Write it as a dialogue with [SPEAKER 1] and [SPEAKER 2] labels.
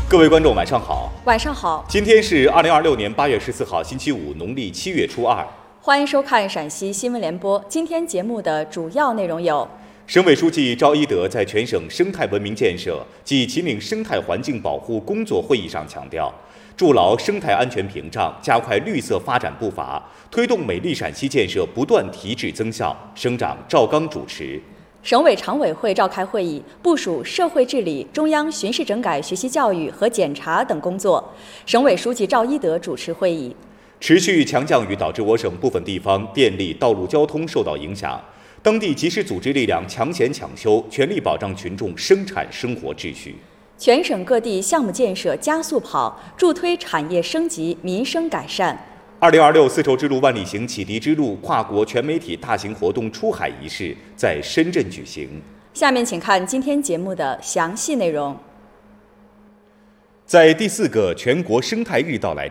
[SPEAKER 1] 各位观众，晚上好。
[SPEAKER 2] 晚上好。
[SPEAKER 1] 今天是2026年8月14号，星期五，农历7月初2。
[SPEAKER 2] 欢迎收看陕西新闻联播。今天节目的主要内容有：
[SPEAKER 1] 省委书记赵一德在全省生态文明建设及秦岭生态环境保护工作会议上强调，筑牢生态安全屏障，加快绿色发展步伐，推动美丽陕西建设不断提质增效。省长赵刚主持。
[SPEAKER 2] 省委常委会召开会议，部署社会治理、中央巡视整改学习教育和检查等工作。省委书记赵一德主持会议。
[SPEAKER 1] 持续强降雨导致我省部分地方电力、道路交通受到影响，当地及时组织力量抢险抢修，全力保障群众生产生活秩序。
[SPEAKER 2] 全省各地项目建设加速跑，助推产业升级、民生改善。
[SPEAKER 1] 2026丝绸之路万里行启迪之路跨国全媒体大型活动出海仪式在深圳举行。
[SPEAKER 2] 下面请看今天节目的详细内容。
[SPEAKER 1] 在第4个全国生态日到来